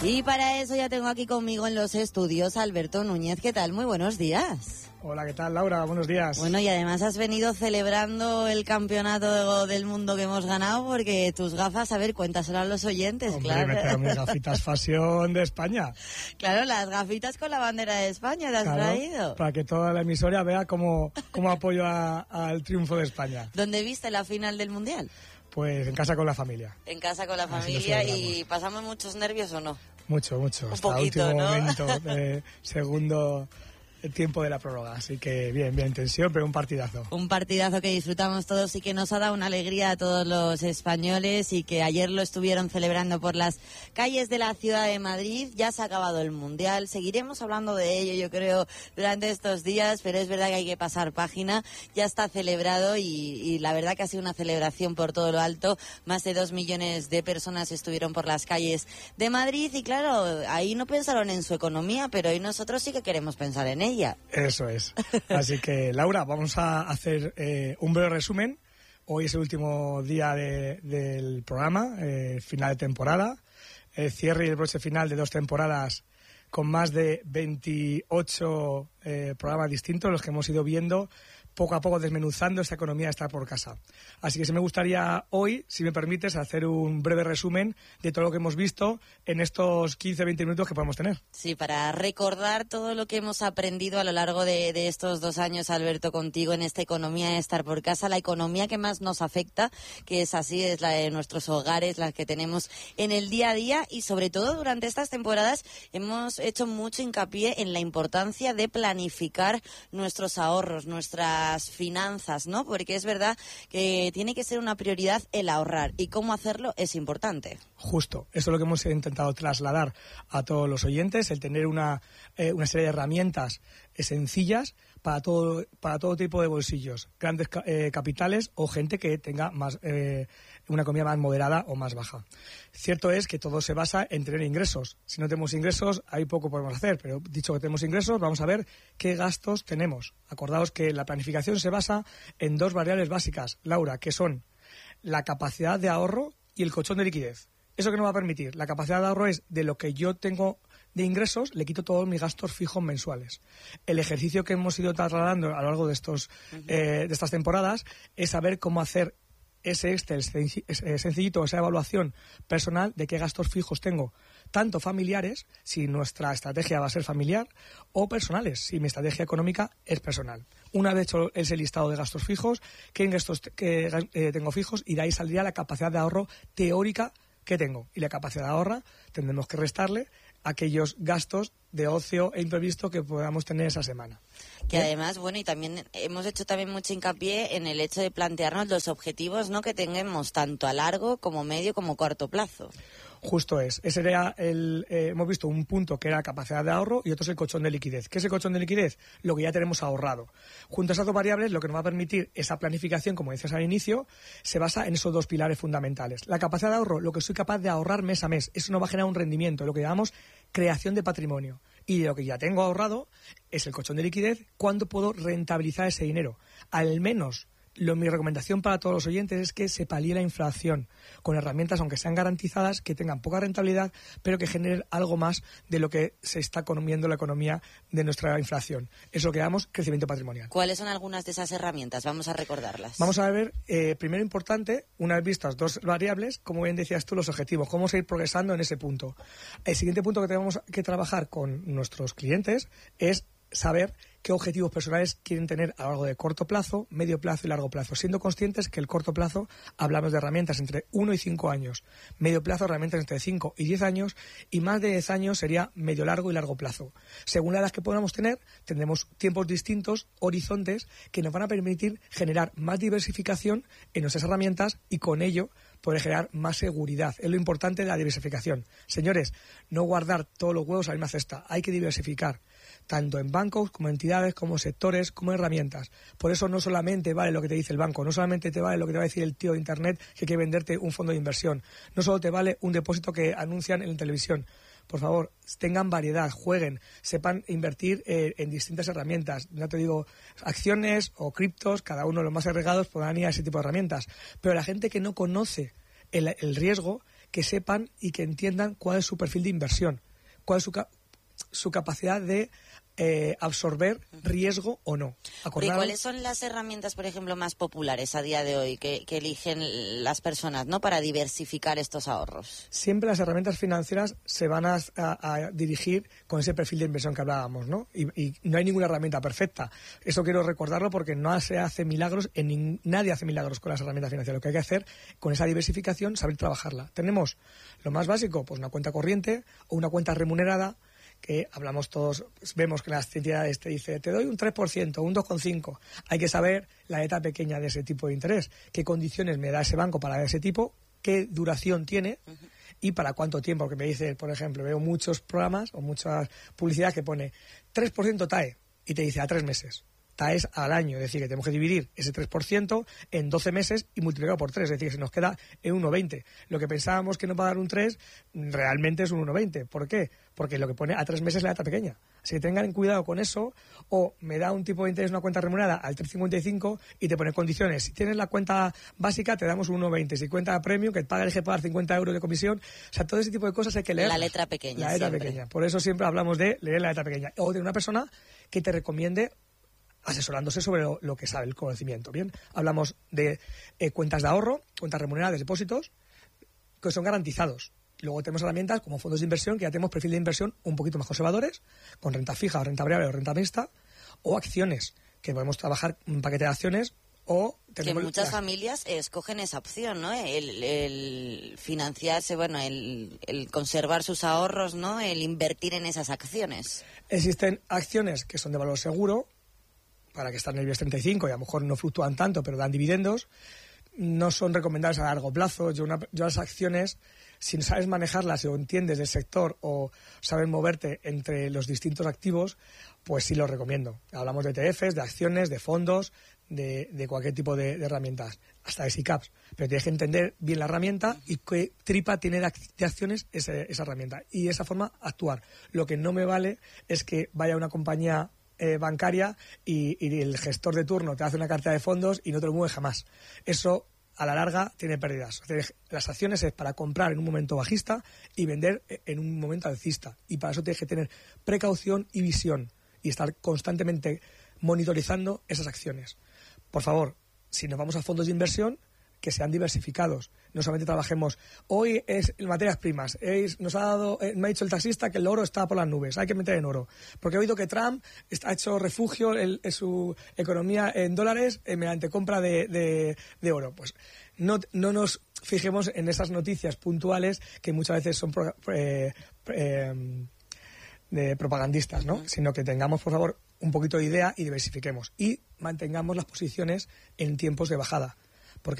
Y para eso ya tengo aquí conmigo en los estudios a Alberto Núñez. ¿Qué tal? Muy buenos días. Hola, ¿qué tal, Laura? Buenos días. Bueno, y además has venido celebrando el campeonato del mundo que hemos ganado, porque tus gafas, a ver, cuéntaselas a los oyentes. Hombre, claro. me traigo mis gafitas Fashion de España. Claro, las gafitas con la bandera de España te has traído. Para que toda la emisora vea cómo apoyo al triunfo de España. ¿Dónde viste la final del Mundial? Pues en casa con la familia. En casa con la familia. ¿Y pasamos muchos nervios o no? Mucho. Un hasta poquito, el último ¿no? momento, segundo el tiempo de la prórroga. Así que bien, tensión, pero un partidazo. Un partidazo que disfrutamos todos y que nos ha dado una alegría a todos los españoles, y que ayer lo estuvieron celebrando por las calles de la ciudad de Madrid. Ya se ha acabado el Mundial, seguiremos hablando de ello, yo creo, durante estos días, pero es verdad que hay que pasar página. Ya está celebrado y la verdad que ha sido una celebración por todo lo alto. Más de 2 millones de personas estuvieron por las calles de Madrid y claro, ahí no pensaron en su economía, pero hoy nosotros sí que queremos pensar en ella. Eso es. Así que, Laura, vamos a hacer un breve resumen. Hoy es el último día del programa, final de temporada, cierre y el broche final de 2 temporadas con más de 28 programas distintos, los que hemos ido viendo poco a poco, desmenuzando esta economía de estar por casa. Así que sí me gustaría hoy, si me permites, hacer un breve resumen de todo lo que hemos visto en estos 15-20 minutos que podemos tener. Sí, para recordar todo lo que hemos aprendido a lo largo de estos 2 años, Alberto, contigo en esta economía de estar por casa, la economía que más nos afecta, que es así, es la de nuestros hogares, la que tenemos en el día a día, y sobre todo durante estas temporadas hemos hecho mucho hincapié en la importancia de planificar nuestros ahorros, nuestras finanzas, ¿no? Porque es verdad que tiene que ser una prioridad el ahorrar, y cómo hacerlo es importante. Justo, eso es lo que hemos intentado trasladar a todos los oyentes, el tener una serie de herramientas sencillas para todo tipo de bolsillos, grandes capitales o gente que tenga más una economía más moderada o más baja. Cierto es que todo se basa en tener ingresos. Si no tenemos ingresos, hay poco podemos hacer, pero dicho que tenemos ingresos, vamos a ver qué gastos tenemos. Acordaos que la planificación se basa en 2 variables básicas, Laura, que son la capacidad de ahorro y el colchón de liquidez. ¿Eso que nos va a permitir? La capacidad de ahorro es de lo que yo tengo de ingresos, le quito todos mis gastos fijos mensuales. El ejercicio que hemos ido trasladando a lo largo de de estas temporadas es saber cómo hacer ese Excel sencillito, esa evaluación personal de qué gastos fijos tengo, tanto familiares, si nuestra estrategia va a ser familiar, o personales, si mi estrategia económica es personal. Una vez hecho ese listado de gastos fijos, qué gastos tengo fijos, y de ahí saldría la capacidad de ahorro teórica que tengo. Y la capacidad de ahorro tendremos que restarle aquellos gastos de ocio e imprevisto que podamos tener esa semana. Que además, bueno, y también hemos hecho también mucho hincapié en el hecho de plantearnos los objetivos, ¿no?, que tengamos tanto a largo como medio como corto plazo. Justo es. Ese era hemos visto un punto que era capacidad de ahorro y otro es el colchón de liquidez. ¿Qué es el colchón de liquidez? Lo que ya tenemos ahorrado. Junto a esas 2 variables, lo que nos va a permitir esa planificación, como decías al inicio, se basa en esos 2 pilares fundamentales. La capacidad de ahorro, lo que soy capaz de ahorrar mes a mes. Eso nos va a generar un rendimiento, lo que llamamos creación de patrimonio. Y de lo que ya tengo ahorrado es el colchón de liquidez, ¿cuándo puedo rentabilizar ese dinero? Al menos mi recomendación para todos los oyentes es que se palíe la inflación con herramientas, aunque sean garantizadas, que tengan poca rentabilidad, pero que generen algo más de lo que se está comiendo la economía de nuestra inflación. Eso es lo que llamamos crecimiento patrimonial. ¿Cuáles son algunas de esas herramientas? Vamos a recordarlas. Vamos a ver, primero importante, una vez vistas 2 variables, como bien decías tú, los objetivos, cómo seguir progresando en ese punto. El siguiente punto que tenemos que trabajar con nuestros clientes es saber qué objetivos personales quieren tener a lo largo de corto plazo, medio plazo y largo plazo, siendo conscientes que el corto plazo hablamos de herramientas entre 1 y 5 años, medio plazo herramientas entre 5 y 10 años y más de 10 años sería medio largo y largo plazo. Según la edad que podamos tener, tendremos tiempos distintos, horizontes, que nos van a permitir generar más diversificación en nuestras herramientas y con ello poder generar más seguridad. Es lo importante de la diversificación. Señores, no guardar todos los huevos en la misma cesta, hay que diversificar, tanto en bancos como entidades, como sectores, como herramientas. Por eso no solamente vale lo que te dice el banco, no solamente te vale lo que te va a decir el tío de internet que quiere venderte un fondo de inversión, no solo te vale un depósito que anuncian en la televisión. Por favor, tengan variedad, jueguen, sepan invertir en distintas herramientas. Ya te digo, acciones o criptos, cada uno de los más agregados podrán ir a ese tipo de herramientas. Pero la gente que no conoce el riesgo, que sepan y que entiendan cuál es su perfil de inversión, cuál es su capacidad de absorber riesgo o no. ¿Y cuáles son las herramientas, por ejemplo, más populares a día de hoy que eligen las personas, ¿no?, para diversificar estos ahorros? Siempre las herramientas financieras se van a dirigir con ese perfil de inversión que hablábamos, ¿no? Y no hay ninguna herramienta perfecta. Eso quiero recordarlo porque no se hace milagros, nadie hace milagros con las herramientas financieras. Lo que hay que hacer con esa diversificación, saber trabajarla. Tenemos lo más básico, pues una cuenta corriente o una cuenta remunerada, que hablamos todos, vemos que las entidades te dicen, te doy un 3%, un 2,5%. Hay que saber la letra pequeña de ese tipo de interés, qué condiciones me da ese banco para ese tipo, qué duración tiene y para cuánto tiempo. Porque me dice, por ejemplo, veo muchos programas o muchas publicidades que pone 3% TAE y te dice a 3 meses. TAEs al año, es decir, que tenemos que dividir ese 3% en 12 meses y multiplicarlo por 3, es decir, que se nos queda en 1,20. Lo que pensábamos que no va a dar un 3, realmente es un 1,20. ¿Por qué? Porque lo que pone a 3 meses es la letra pequeña. Así que tengan cuidado con eso, o me da un tipo de interés una cuenta remunerada al 3,55 y te pone condiciones. Si tienes la cuenta básica, te damos un 1,20. Si cuenta premium, que paga, que pagar 50 euros de comisión. O sea, todo ese tipo de cosas hay que leer. La letra pequeña. La letra pequeña. Por eso siempre hablamos de leer la letra pequeña. O de una persona que te recomiende asesorándose sobre lo que sabe, el conocimiento. Bien, hablamos de cuentas de ahorro, cuentas remuneradas, depósitos, que son garantizados. Luego tenemos herramientas como fondos de inversión, que ya tenemos perfil de inversión un poquito más conservadores, con renta fija o renta variable o renta mixta, o acciones, que podemos trabajar un paquete de acciones, o tenemos que muchas familias escogen esa opción, ¿no? El financiarse, bueno, el conservar sus ahorros, ¿no? El invertir en esas acciones. Existen acciones que son de valor seguro, para que están en el IBEX 35 y a lo mejor no fluctúan tanto, pero dan dividendos. No son recomendables a largo plazo. Yo las acciones, si no sabes manejarlas o entiendes del sector o sabes moverte entre los distintos activos, pues sí los recomiendo. Hablamos de ETFs, de acciones, de fondos, de cualquier tipo de herramientas, hasta de SICAPs. Pero tienes que entender bien la herramienta y qué tripa tiene de acciones esa herramienta. Y de esa forma actuar. Lo que no me vale es que vaya una compañía bancaria y el gestor de turno te hace una cartera de fondos y no te lo mueve jamás. Eso a la larga tiene pérdidas. Las acciones es para comprar en un momento bajista y vender en un momento alcista, y para eso tienes que tener precaución y visión y estar constantemente monitorizando esas acciones. Por favor, si nos vamos a fondos de inversión, que sean diversificados. No solamente trabajemos, hoy es en materias primas, me ha dicho el taxista que el oro está por las nubes, hay que meter en oro. Porque he oído que Trump ha hecho refugio en su economía en dólares mediante compra de oro. Pues no nos fijemos en esas noticias puntuales que muchas veces son de propagandistas, ¿no? Sino que tengamos, por favor, un poquito de idea y diversifiquemos. Y mantengamos las posiciones en tiempos de bajada.